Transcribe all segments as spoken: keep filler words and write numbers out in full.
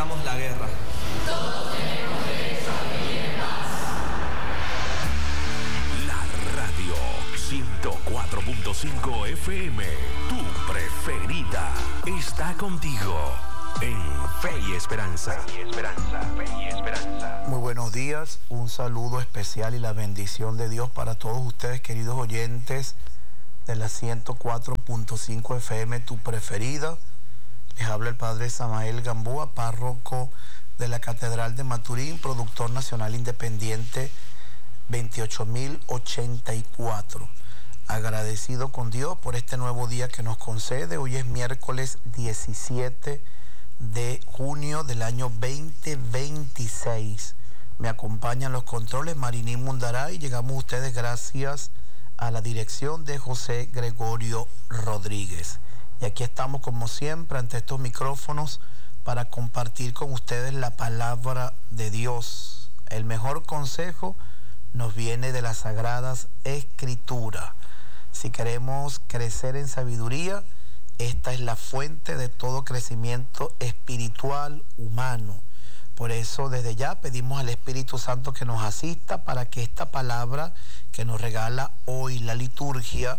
evitamos la guerra. Todos tenemos derecho a vivir en paz. La radio ciento cuatro punto cinco F M, tu preferida, está contigo en Fe y Esperanza. Fe y Esperanza, Fe y Esperanza. Muy buenos días, un saludo especial y la bendición de Dios para todos ustedes, queridos oyentes de la ciento cuatro punto cinco F M, tu preferida. Les habla el padre Samael Gamboa, párroco de la Catedral de Maturín, productor nacional independiente veintiocho mil ochenta y cuatro. Agradecido con Dios por este nuevo día que nos concede. Hoy es miércoles diecisiete de junio del año veinte veintiséis. Me acompañan los controles Marinín Mundaray. Llegamos a ustedes gracias a la dirección de José Gregorio Rodríguez. Y aquí estamos como siempre ante estos micrófonos para compartir con ustedes la palabra de Dios. El mejor consejo nos viene de las Sagradas Escrituras. Si queremos crecer en sabiduría, esta es la fuente de todo crecimiento espiritual humano. Por eso desde ya pedimos al Espíritu Santo que nos asista para que esta palabra que nos regala hoy la liturgia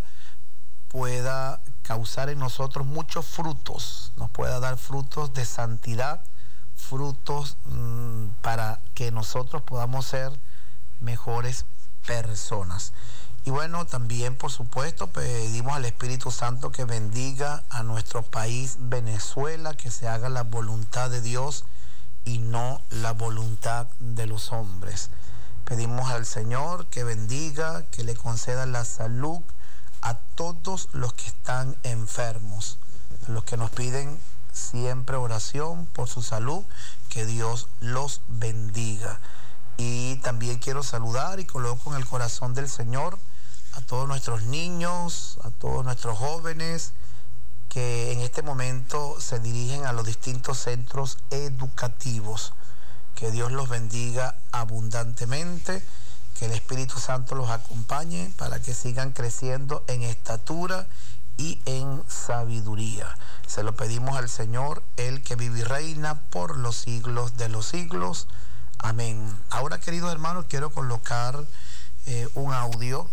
pueda causar en nosotros muchos frutos, nos pueda dar frutos de santidad, frutos mmm, para que nosotros podamos ser mejores personas. Y bueno, también por supuesto pedimos al Espíritu Santo que bendiga a nuestro país Venezuela, que se haga la voluntad de Dios y no la voluntad de los hombres. Pedimos al Señor que bendiga, que le conceda la salud a todos los que están enfermos, a los que nos piden siempre oración por su salud, que Dios los bendiga. Y también quiero saludar y coloco en el corazón del Señor a todos nuestros niños, a todos nuestros jóvenes que en este momento se dirigen a los distintos centros educativos. Que Dios los bendiga abundantemente, que el Espíritu Santo los acompañe para que sigan creciendo en estatura y en sabiduría. Se lo pedimos al Señor, el que vive y reina por los siglos de los siglos. Amén. Ahora, queridos hermanos, quiero colocar eh, un audio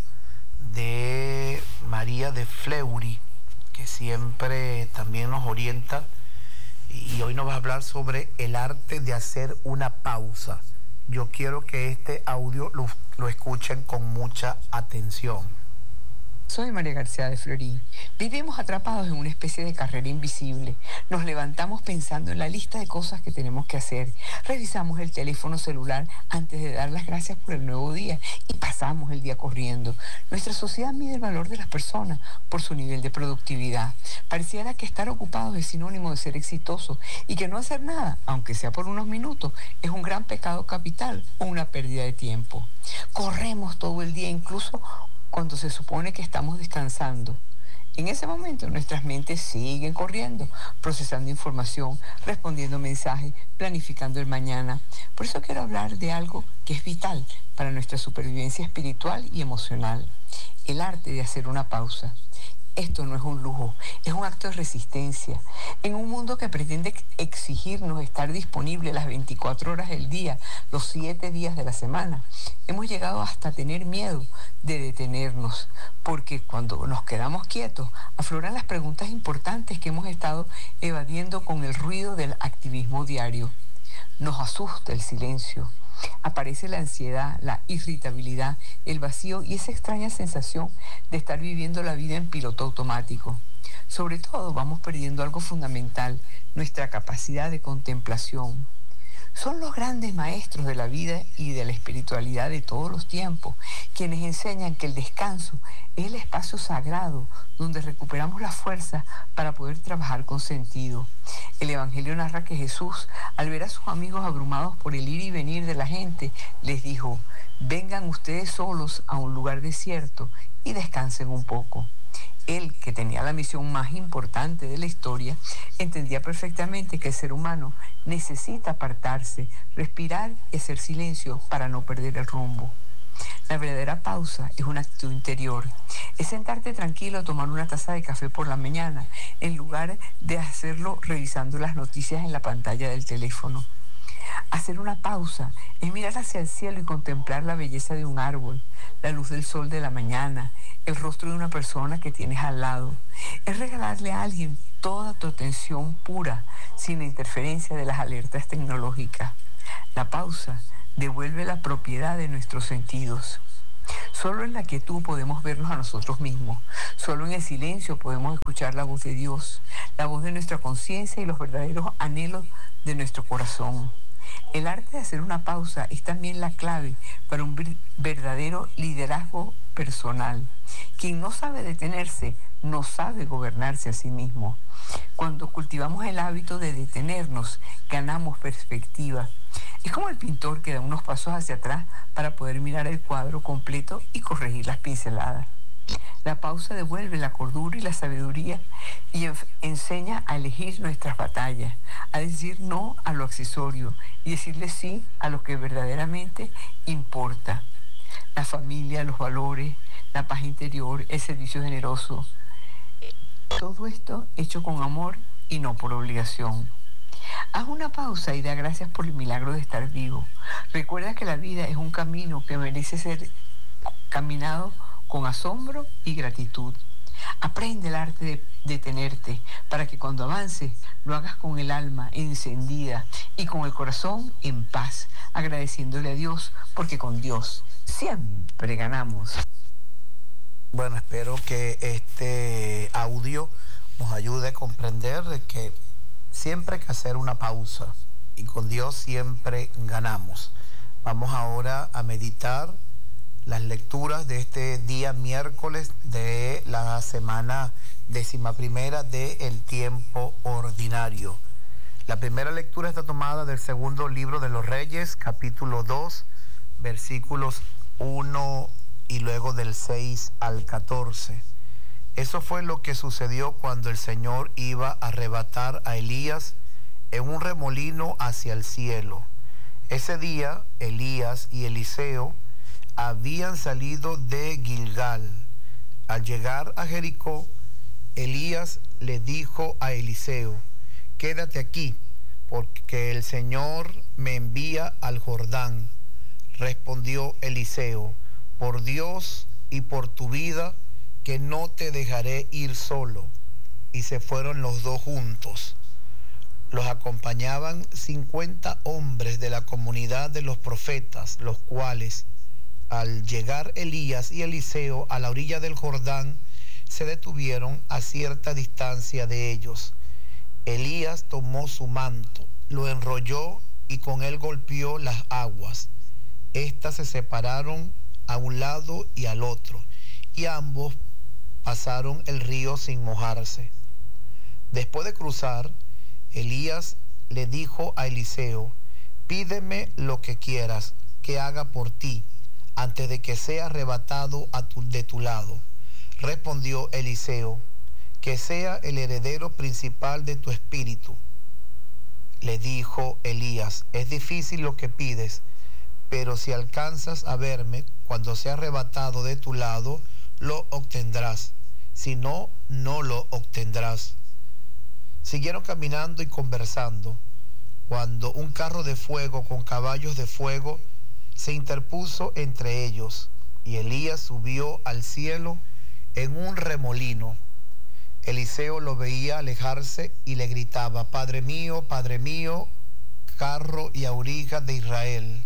de María de Fleury, que siempre también nos orienta, y hoy nos va a hablar sobre el arte de hacer una pausa. Yo quiero que este audio lo, lo escuchen con mucha atención. Soy María García de Fleury. Vivimos atrapados en una especie de carrera invisible. Nos levantamos pensando en la lista de cosas que tenemos que hacer. Revisamos el teléfono celular antes de dar las gracias por el nuevo día y pasamos el día corriendo. Nuestra sociedad mide el valor de las personas por su nivel de productividad. Pareciera que estar ocupados es sinónimo de ser exitoso y que no hacer nada, aunque sea por unos minutos, es un gran pecado capital o una pérdida de tiempo. Corremos todo el día, incluso cuando se supone que estamos descansando. En ese momento nuestras mentes siguen corriendo, procesando información, respondiendo mensajes, planificando el mañana. Por eso quiero hablar de algo que es vital para nuestra supervivencia espiritual y emocional: el arte de hacer una pausa. Esto no es un lujo, es un acto de resistencia. En un mundo que pretende exigirnos estar disponible las veinticuatro horas del día, los siete días de la semana, hemos llegado hasta tener miedo de detenernos, porque cuando nos quedamos quietos, afloran las preguntas importantes que hemos estado evadiendo con el ruido del activismo diario. Nos asusta el silencio. Aparece la ansiedad, la irritabilidad, el vacío y esa extraña sensación de estar viviendo la vida en piloto automático. Sobre todo, vamos perdiendo algo fundamental: nuestra capacidad de contemplación. Son los grandes maestros de la vida y de la espiritualidad de todos los tiempos quienes enseñan que el descanso es el espacio sagrado donde recuperamos la fuerza para poder trabajar con sentido. El Evangelio narra que Jesús, al ver a sus amigos abrumados por el ir y venir de la gente, les dijo: vengan ustedes solos a un lugar desierto y descansen un poco. Él, que tenía la misión más importante de la historia, entendía perfectamente que el ser humano necesita apartarse, respirar y hacer silencio para no perder el rumbo. La verdadera pausa es una actitud interior. Es sentarte tranquilo a tomar una taza de café por la mañana, en lugar de hacerlo revisando las noticias en la pantalla del teléfono. Hacer una pausa es mirar hacia el cielo y contemplar la belleza de un árbol, la luz del sol de la mañana, el rostro de una persona que tienes al lado. Es regalarle a alguien toda tu atención pura, sin la interferencia de las alertas tecnológicas. La pausa devuelve la propiedad de nuestros sentidos. Solo en la quietud podemos vernos a nosotros mismos. Solo en el silencio podemos escuchar la voz de Dios, la voz de nuestra conciencia y los verdaderos anhelos de nuestro corazón. El arte de hacer una pausa es también la clave para un verdadero liderazgo personal. Quien no sabe detenerse, no sabe gobernarse a sí mismo. Cuando cultivamos el hábito de detenernos, ganamos perspectiva. Es como el pintor que da unos pasos hacia atrás para poder mirar el cuadro completo y corregir las pinceladas. La pausa devuelve la cordura y la sabiduría y enseña a elegir nuestras batallas, a decir no a lo accesorio y decirle sí a lo que verdaderamente importa. La familia, los valores, la paz interior, el servicio generoso. Todo esto hecho con amor y no por obligación. Haz una pausa y da gracias por el milagro de estar vivo. Recuerda que la vida es un camino que merece ser caminado con asombro y gratitud. Aprende el arte de detenerte para que cuando avances lo hagas con el alma encendida y con el corazón en paz, agradeciéndole a Dios, porque con Dios siempre ganamos. Bueno, espero que este audio nos ayude a comprender que siempre hay que hacer una pausa y con Dios siempre ganamos. Vamos ahora a meditar las lecturas de este día miércoles de la semana décima primera del tiempo ordinario. La primera lectura está tomada del segundo libro de los Reyes, capítulo dos, versículos uno y luego del seis al catorce. Eso fue lo que sucedió cuando el Señor iba a arrebatar a Elías en un remolino hacia el cielo. Ese día, Elías y Eliseo habían salido de Gilgal. Al llegar a Jericó, Elías le dijo a Eliseo: quédate aquí, porque el Señor me envía al Jordán. Respondió Eliseo: por Dios y por tu vida, que no te dejaré ir solo. Y se fueron los dos juntos. Los acompañaban cincuenta hombres de la comunidad de los profetas, los cuales, al llegar Elías y Eliseo a la orilla del Jordán, se detuvieron a cierta distancia de ellos. Elías tomó su manto, lo enrolló y con él golpeó las aguas. Estas se separaron a un lado y al otro, y ambos pasaron el río sin mojarse. Después de cruzar, Elías le dijo a Eliseo: pídeme lo que quieras que haga por ti, antes de que sea arrebatado a tu, de tu lado. Respondió Eliseo: que sea el heredero principal de tu espíritu. Le dijo Elías: es difícil lo que pides, pero si alcanzas a verme cuando sea arrebatado de tu lado, lo obtendrás. Si no, no lo obtendrás. Siguieron caminando y conversando, cuando un carro de fuego con caballos de fuego se interpuso entre ellos, y Elías subió al cielo en un remolino. Eliseo lo veía alejarse y le gritaba: Padre mío, Padre mío, carro y auriga de Israel.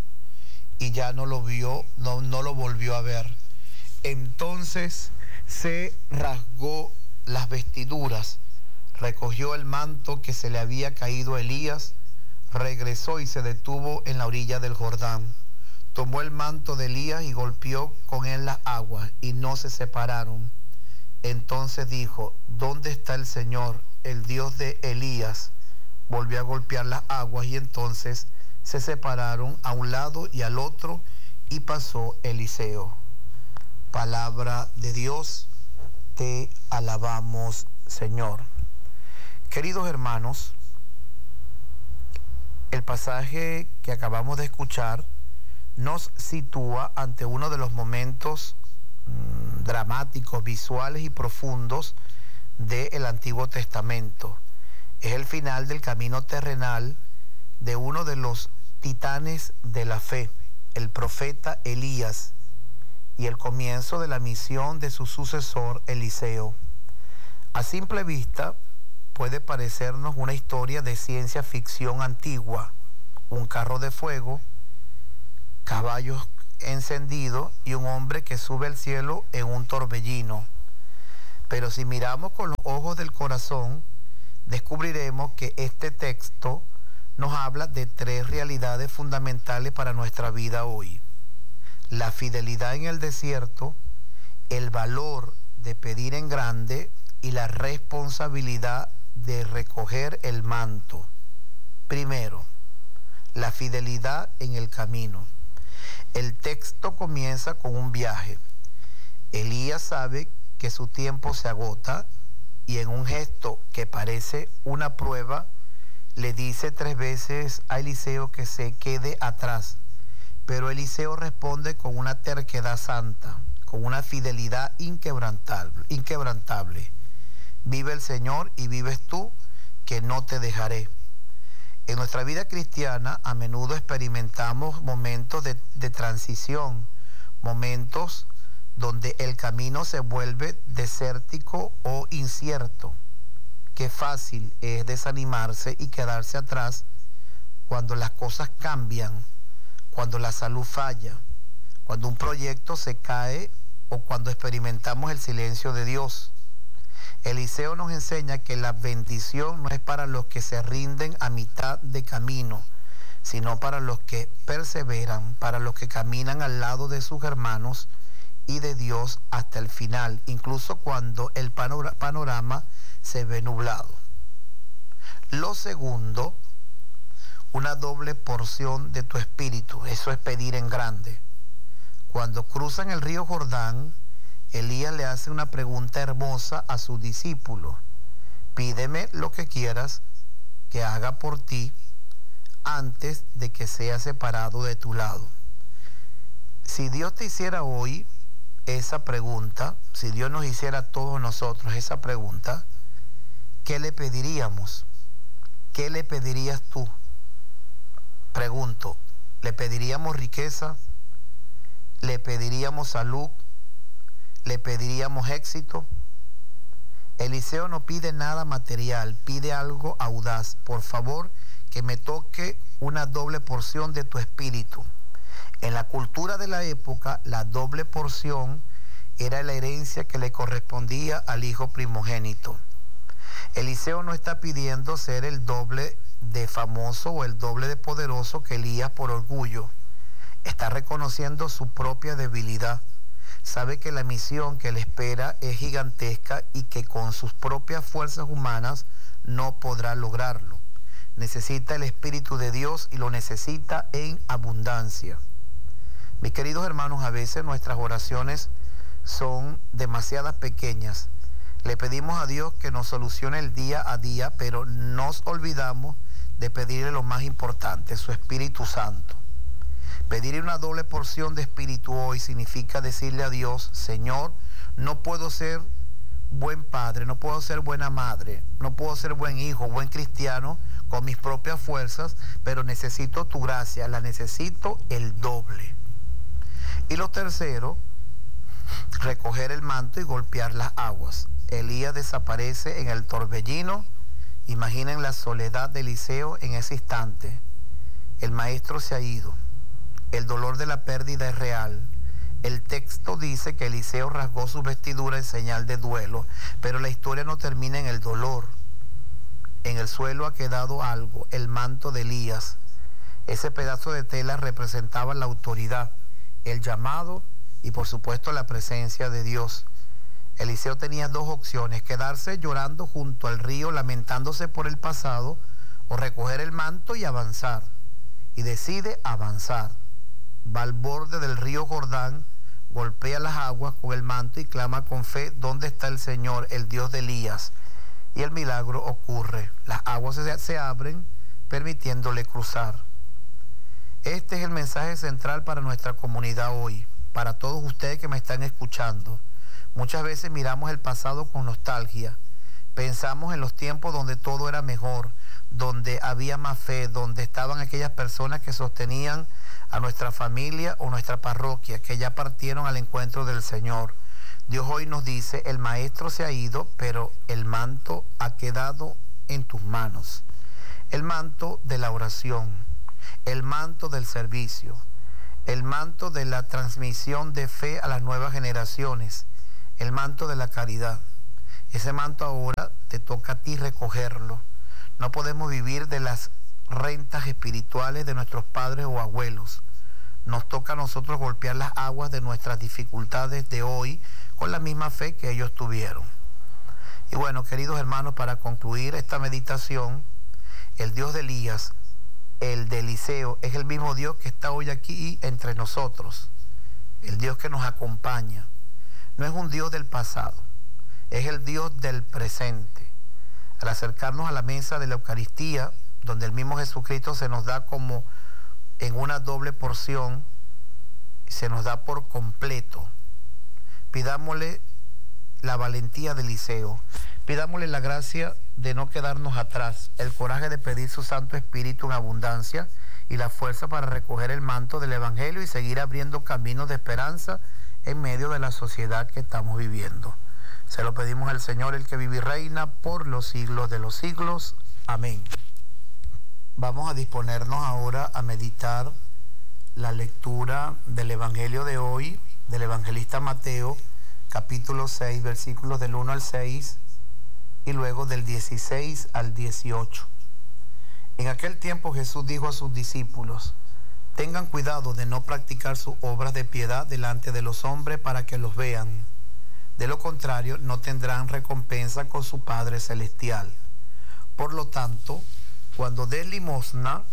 Y ya no lo vio, no, no lo volvió a ver. Entonces se rasgó las vestiduras, recogió el manto que se le había caído a Elías, regresó y se detuvo en la orilla del Jordán. Tomó el manto de Elías y golpeó con él las aguas, y no se separaron. Entonces dijo: ¿dónde está el Señor, el Dios de Elías? Volvió a golpear las aguas, y entonces se separaron a un lado y al otro, y pasó Eliseo. Palabra de Dios, te alabamos, Señor. Queridos hermanos, el pasaje que acabamos de escuchar nos sitúa ante uno de los momentos mmm, dramáticos, visuales y profundos del Antiguo Testamento. Es el final del camino terrenal de uno de los titanes de la fe, el profeta Elías, y el comienzo de la misión de su sucesor Eliseo. A simple vista puede parecernos una historia de ciencia ficción antigua, un carro de fuego, caballos encendidos y un hombre que sube al cielo en un torbellino. Pero si miramos con los ojos del corazón, descubriremos que este texto nos habla de tres realidades fundamentales para nuestra vida hoy: la fidelidad en el desierto, el valor de pedir en grande y la responsabilidad de recoger el manto. Primero, la fidelidad en el camino. El texto comienza con un viaje. Elías sabe que su tiempo se agota y en un gesto que parece una prueba, le dice tres veces a Eliseo que se quede atrás. Pero Eliseo responde con una terquedad santa, con una fidelidad inquebrantable, inquebrantable. Vive el Señor y vives tú, que no te dejaré. En nuestra vida cristiana a menudo experimentamos momentos de, de transición, momentos donde el camino se vuelve desértico o incierto. Qué fácil es desanimarse y quedarse atrás cuando las cosas cambian, cuando la salud falla, cuando un proyecto se cae o cuando experimentamos el silencio de Dios. Eliseo nos enseña que la bendición no es para los que se rinden a mitad de camino, sino para los que perseveran, para los que caminan al lado de sus hermanos y de Dios hasta el final, incluso cuando el panorama se ve nublado. Lo segundo, una doble porción de tu espíritu. Eso es pedir en grande. Cuando cruzan el río Jordán, Elías le hace una pregunta hermosa a su discípulo: pídeme lo que quieras que haga por ti antes de que sea separado de tu lado. Si Dios te hiciera hoy esa pregunta, si Dios nos hiciera a todos nosotros esa pregunta, ¿qué le pediríamos? ¿Qué le pedirías tú? Pregunto, ¿le pediríamos riqueza? ¿Le pediríamos salud? ¿Le pediríamos éxito? Eliseo no pide nada material, pide algo audaz. Por favor, que me toque una doble porción de tu espíritu. En la cultura de la época, la doble porción era la herencia que le correspondía al hijo primogénito. Eliseo no está pidiendo ser el doble de famoso o el doble de poderoso que Elías por orgullo. Está reconociendo su propia debilidad. Sabe que la misión que le espera es gigantesca y que con sus propias fuerzas humanas no podrá lograrlo. Necesita el Espíritu de Dios y lo necesita en abundancia. Mis queridos hermanos, a veces nuestras oraciones son demasiadas pequeñas. Le pedimos a Dios que nos solucione el día a día, pero nos olvidamos de pedirle lo más importante, su Espíritu Santo. Pedirle una doble porción de espíritu hoy significa decirle a Dios: Señor, no puedo ser buen padre, no puedo ser buena madre, no puedo ser buen hijo, buen cristiano con mis propias fuerzas, pero necesito tu gracia, la necesito el doble. Y lo tercero, recoger el manto y golpear las aguas. Elías desaparece en el torbellino. Imaginen la soledad de Eliseo en ese instante. El maestro se ha ido. El dolor de la pérdida es real. El texto dice que Eliseo rasgó su vestidura en señal de duelo, pero la historia no termina en el dolor. En el suelo ha quedado algo, el manto de Elías. Ese pedazo de tela representaba la autoridad, el llamado y por supuesto la presencia de Dios. Eliseo tenía dos opciones: quedarse llorando junto al río lamentándose por el pasado, o recoger el manto y avanzar. Y decide avanzar. Va al borde del río Jordán, golpea las aguas con el manto y clama con fe: ¿dónde está el Señor, el Dios de Elías? Y el milagro ocurre. Las aguas se, se abren, permitiéndole cruzar. Este es el mensaje central para nuestra comunidad hoy, para todos ustedes que me están escuchando. Muchas veces miramos el pasado con nostalgia, pensamos en los tiempos donde todo era mejor, donde había más fe, donde estaban aquellas personas que sostenían a nuestra familia o nuestra parroquia, que ya partieron al encuentro del Señor. Dios hoy nos dice, el maestro se ha ido, pero el manto ha quedado en tus manos. El manto de la oración, el manto del servicio, el manto de la transmisión de fe a las nuevas generaciones, el manto de la caridad. Ese manto ahora te toca a ti recogerlo. No podemos vivir de las rentas espirituales de nuestros padres o abuelos. Nos toca a nosotros golpear las aguas de nuestras dificultades de hoy con la misma fe que ellos tuvieron. Y bueno, queridos hermanos, para concluir esta meditación, el Dios de Elías, el de Eliseo, es el mismo Dios que está hoy aquí entre nosotros, el Dios que nos acompaña. No es un Dios del pasado, es el Dios del presente. Al acercarnos a la mesa de la Eucaristía, donde el mismo Jesucristo se nos da como en una doble porción, se nos da por completo. Pidámosle la valentía de Eliseo, pidámosle la gracia de no quedarnos atrás, el coraje de pedir su Santo Espíritu en abundancia y la fuerza para recoger el manto del Evangelio y seguir abriendo caminos de esperanza en medio de la sociedad que estamos viviendo. Se lo pedimos al Señor, el que vive y reina por los siglos de los siglos. Amén. Vamos a disponernos ahora a meditar la lectura del Evangelio de hoy, del evangelista Mateo, capítulo seis, versículos del uno al seis, y luego del dieciséis al dieciocho. En aquel tiempo Jesús dijo a sus discípulos, tengan cuidado de no practicar sus obras de piedad delante de los hombres para que los vean. De lo contrario, no tendrán recompensa con su Padre Celestial. Por lo tanto, cuando des limosna,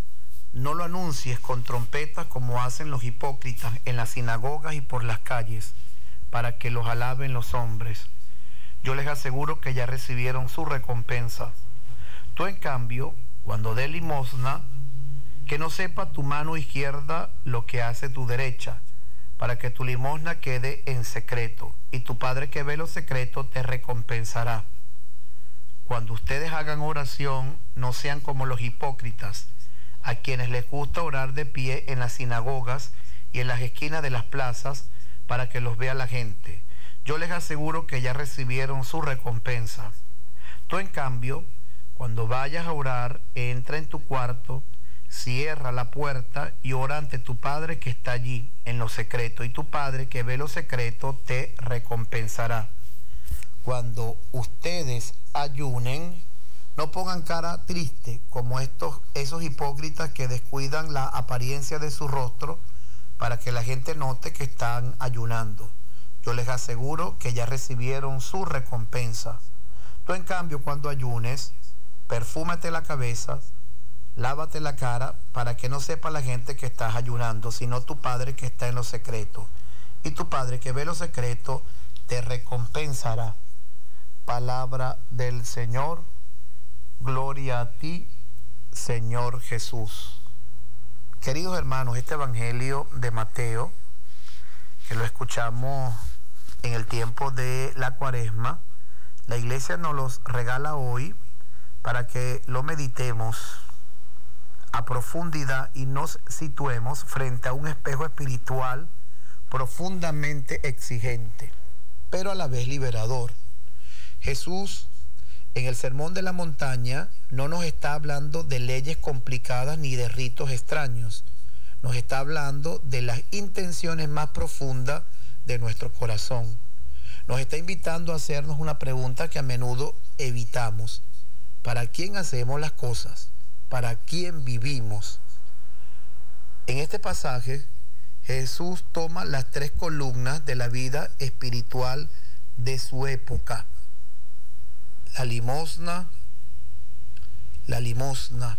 no lo anuncies con trompetas como hacen los hipócritas en las sinagogas y por las calles, para que los alaben los hombres. Yo les aseguro que ya recibieron su recompensa. Tú, en cambio, cuando des limosna, que no sepa tu mano izquierda lo que hace tu derecha, para que tu limosna quede en secreto, y tu Padre que ve lo secreto te recompensará. Cuando ustedes hagan oración, no sean como los hipócritas, a quienes les gusta orar de pie en las sinagogas y en las esquinas de las plazas, para que los vea la gente. Yo les aseguro que ya recibieron su recompensa. Tú, en cambio, cuando vayas a orar, entra en tu cuarto, cierra la puerta y ora ante tu Padre que está allí, en lo secreto, y tu Padre que ve lo secreto te recompensará. Cuando ustedes ayunen, no pongan cara triste como estos, esos hipócritas que descuidan la apariencia de su rostro para que la gente note que están ayunando. Yo les aseguro que ya recibieron su recompensa. Tú, en cambio, cuando ayunes, perfúmate la cabeza, lávate la cara, para que no sepa la gente que estás ayunando, sino tu Padre que está en lo secreto. Y tu Padre que ve lo secreto te recompensará. Palabra del Señor. Gloria a ti, Señor Jesús. Queridos hermanos, este Evangelio de Mateo, que lo escuchamos en el tiempo de la Cuaresma, la Iglesia nos los regala hoy para que lo meditemos a profundidad y nos situemos frente a un espejo espiritual profundamente exigente, pero a la vez liberador. Jesús, en el Sermón de la Montaña, no nos está hablando de leyes complicadas ni de ritos extraños. Nos está hablando de las intenciones más profundas de nuestro corazón. Nos está invitando a hacernos una pregunta que a menudo evitamos. ¿Para quién hacemos las cosas? ¿Para quién vivimos? En este pasaje, Jesús toma las tres columnas de la vida espiritual de su época. La limosna, la limosna,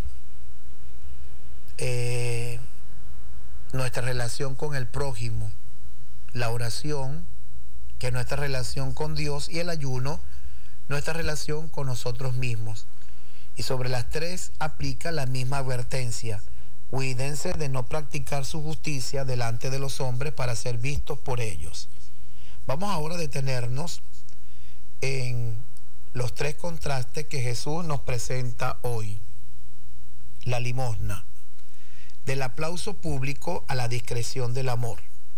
eh, nuestra relación con el prójimo, la oración, que es nuestra relación con Dios, y el ayuno, nuestra relación con nosotros mismos. Y sobre las tres aplica la misma advertencia: Cuídense de no practicar su justicia delante de los hombres para ser vistos por ellos. Vamos ahora a detenernos en los tres contrastes que Jesús nos presenta hoy. La limosna. Del aplauso público a la discreción del amor.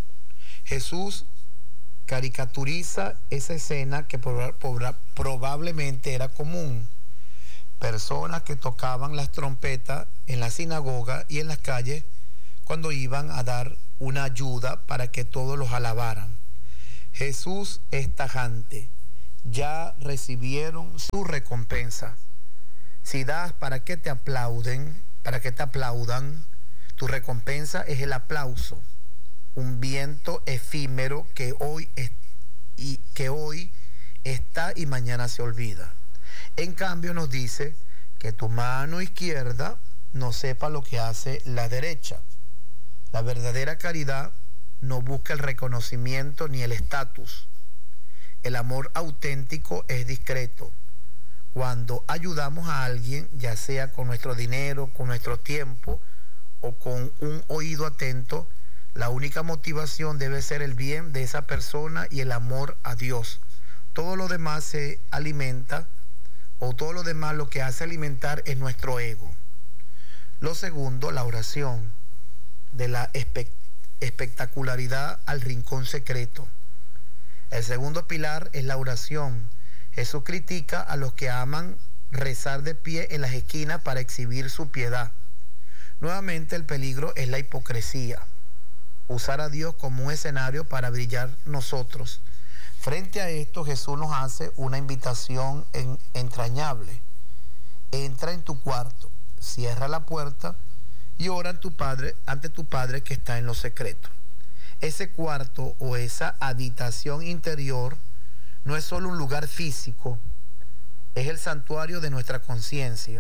Jesús caricaturiza esa escena que probablemente era común. Personas que tocaban las trompetas en la sinagoga y en las calles cuando iban a dar una ayuda para que todos los alabaran. Jesús es tajante. Ya recibieron su recompensa. Si das para que te aplauden, para que te aplaudan, tu recompensa es el aplauso, un viento efímero que hoy, es, y, que hoy está y mañana se olvida. En cambio nos dice que tu mano izquierda no sepa lo que hace la derecha. La verdadera caridad no busca el reconocimiento ni el estatus. El amor auténtico es discreto. Cuando ayudamos a alguien, ya sea con nuestro dinero, con nuestro tiempo o con un oído atento, la única motivación debe ser el bien de esa persona y el amor a Dios. Todo lo demás se alimenta, o todo lo demás lo que hace alimentar es nuestro ego. Lo segundo, la oración, de la espe- espectacularidad al rincón secreto. El segundo pilar es la oración. Jesús critica a los que aman rezar de pie en las esquinas para exhibir su piedad. Nuevamente el peligro es la hipocresía. Usar a Dios como un escenario para brillar nosotros. Frente a esto, Jesús nos hace una invitación en, entrañable. Entra en tu cuarto, cierra la puerta y ora ante tu Padre, ante tu Padre que está en lo secreto. Ese cuarto o esa habitación interior no es solo un lugar físico, es el santuario de nuestra conciencia.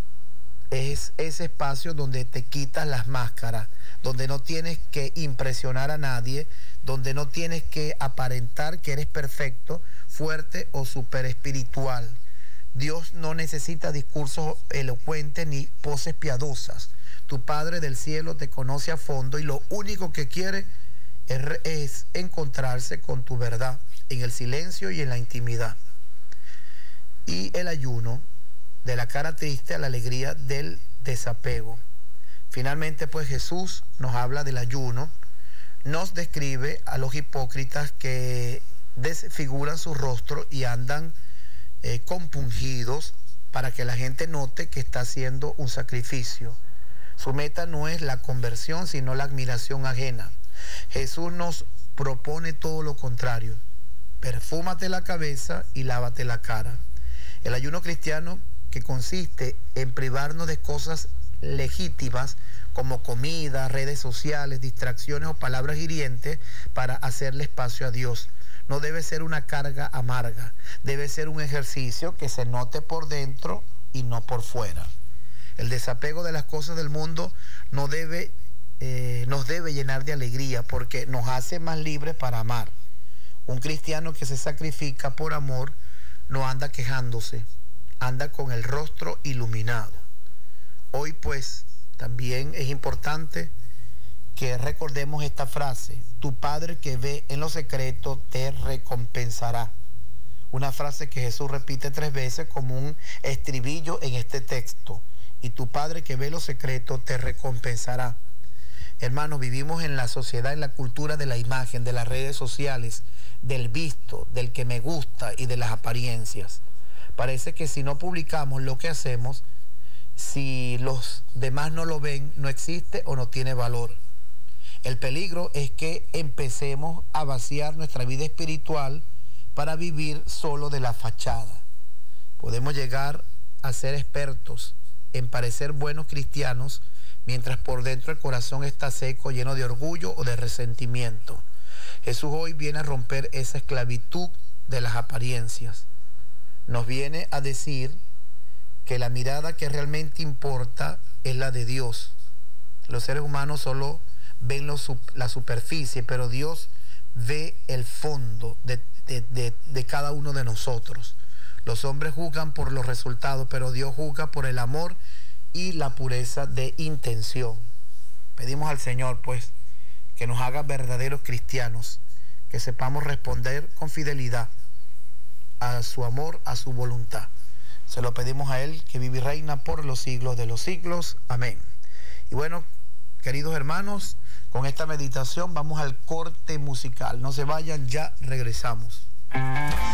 Es ese espacio donde te quitas las máscaras, donde no tienes que impresionar a nadie, donde no tienes que aparentar que eres perfecto, fuerte o súper espiritual. Dios no necesita discursos elocuentes ni poses piadosas. Tu Padre del cielo te conoce a fondo y lo único que quiere es, es encontrarse con tu verdad en el silencio y en la intimidad. Y el ayuno, de la cara triste a la alegría del desapego. Finalmente, pues Jesús nos habla del ayuno, nos describe a los hipócritas que desfiguran su rostro y andan eh, compungidos para que la gente note que está haciendo un sacrificio. Su meta no es la conversión, sino la admiración ajena. Jesús nos propone todo lo contrario. Perfúmate la cabeza y lávate la cara. El ayuno cristiano, que consiste en privarnos de cosas legítimas como comida, redes sociales, distracciones o palabras hirientes para hacerle espacio a Dios. No debe ser una carga amarga, debe ser un ejercicio que se note por dentro y no por fuera. El desapego de las cosas del mundo no debe, eh, nos debe llenar de alegría porque nos hace más libres para amar. Un cristiano que se sacrifica por amor no anda quejándose, anda con el rostro iluminado. Hoy pues también es importante que recordemos esta frase: tu Padre que ve en lo secreto te recompensará. Una frase que Jesús repite tres veces como un estribillo en este texto. Y tu Padre que ve en lo secreto te recompensará. Hermanos, vivimos en la sociedad, en la cultura de la imagen, de las redes sociales, del visto, del que me gusta y de las apariencias. Parece que si no publicamos lo que hacemos, si los demás no lo ven, no existe o no tiene valor. El peligro es que empecemos a vaciar nuestra vida espiritual para vivir solo de la fachada. Podemos llegar a ser expertos en parecer buenos cristianos, mientras por dentro el corazón está seco, lleno de orgullo o de resentimiento. Jesús hoy viene a romper esa esclavitud de las apariencias. Nos viene a decir que la mirada que realmente importa es la de Dios. Los seres humanos solo ven lo, la superficie, pero Dios ve el fondo de, de, de, de cada uno de nosotros. Los hombres juzgan por los resultados, pero Dios juzga por el amor y la pureza de intención. pedimos al Señor, pues, que nos haga verdaderos cristianos, que sepamos responder con fidelidad a su amor, a su voluntad. Se lo pedimos a Él, que vive y reina por los siglos de los siglos. Amén. Y bueno, queridos hermanos, con esta meditación vamos al corte musical. No se vayan, ya regresamos.